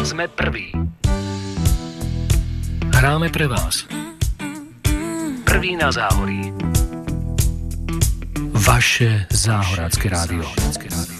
Sme prví. Hráme pre vás. Prví na Záhorí. Vaše záhorácké rádio.